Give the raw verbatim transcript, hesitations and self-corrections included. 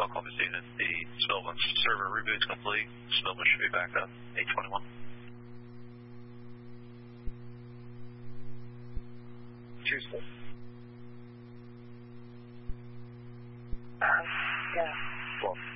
Oklahoma student, the Snowman server reboot's complete. Snowman should be back up, eight twenty-one. Tuesday. Uh, yeah. Well.